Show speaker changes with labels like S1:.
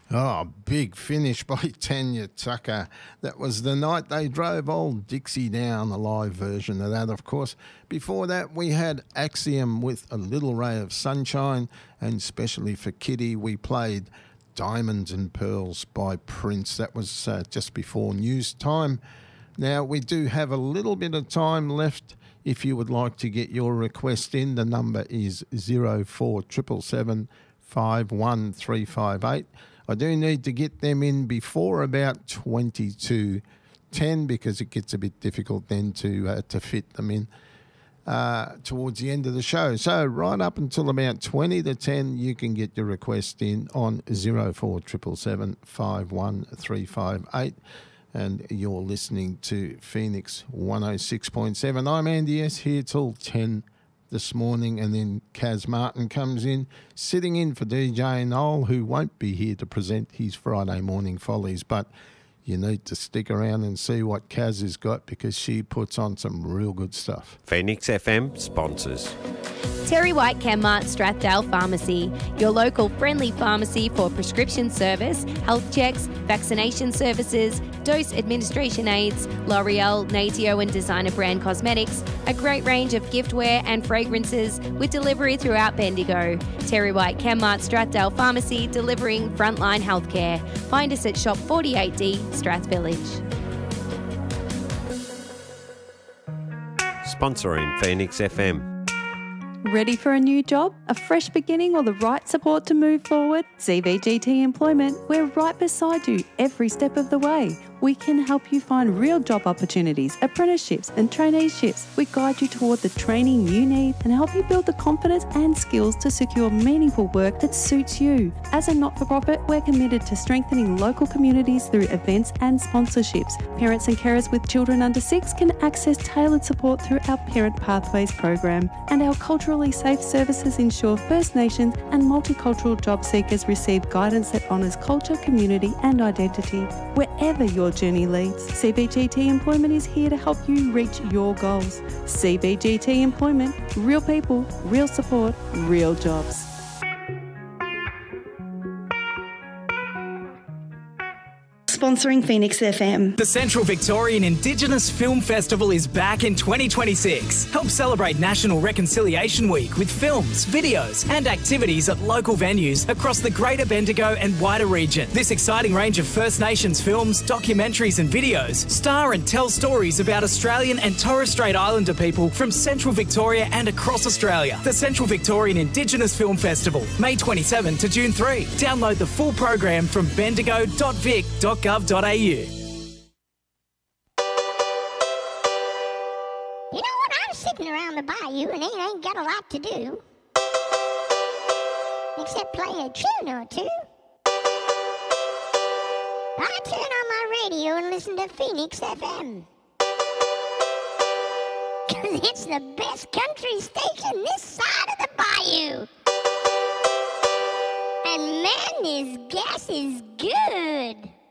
S1: Oh, big finish by Tanya Tucker. That was The Night They Drove Old Dixie Down, a live version of that, of course. Before that, we had Axiom with A Little Ray of Sunshine, and especially for Kitty, we played Diamonds and Pearls by Prince. That was just before news time. Now, we do have a little bit of time left. If you would like to get your request in, the number is 0477 51358. I do need to get them in before about 22:10 because it gets a bit difficult then to fit them in towards the end of the show. So right up until about 20 to 10, you can get your request in on 0477 51358. And you're listening to Phoenix 106.7. I'm Andy S. here till 10 this morning, and then Kaz Martin comes in, sitting in for DJ Noel, who won't be here to present his Friday morning follies, but you need to stick around and see what Kaz has got because she puts on some real good stuff.
S2: Phoenix FM sponsors.
S3: Terry White Chemmart Strathdale Pharmacy, your local friendly pharmacy for prescription service, health checks, vaccination services, dose administration aids, L'Oreal, Natio and designer brand cosmetics, a great range of giftware and fragrances with delivery throughout Bendigo. Terry White Chemmart Strathdale Pharmacy, delivering frontline healthcare. Find us at Shop 48D, Strath Village.
S2: Sponsoring Phoenix FM.
S4: Ready for a new job, a fresh beginning or the right support to move forward? CVGT Employment, we're right beside you every step of the way. We can help you find real job opportunities, apprenticeships and traineeships. We guide you toward the training you need and help you build the confidence and skills to secure meaningful work that suits you. As a not-for-profit, we're committed to strengthening local communities through events and sponsorships. Parents and carers with children under 6 can access tailored support through our Parent Pathways program. And our culturally safe services ensure First Nations and multicultural job seekers receive guidance that honours culture, community and identity. Wherever your journey leads, CBGT Employment is here to help you reach your goals. CBGT Employment, real people, real support, real jobs.
S5: Sponsoring Phoenix FM.
S6: The Central Victorian Indigenous Film Festival is back in 2026. Help celebrate National Reconciliation Week with films, videos and activities at local venues across the Greater Bendigo and wider region. This exciting range of First Nations films, documentaries and videos star and tell stories about Australian and Torres Strait Islander people from Central Victoria and across Australia. The Central Victorian Indigenous Film Festival, May 27 to June 3. Download the full program from bendigo.vic.gov.au.
S7: You know what? I'm sitting around the bayou and ain't got a lot to do except play a tune or two. I turn on my radio and listen to Phoenix FM. 'Cause it's the best country station this side of the bayou. And man, this gas is good.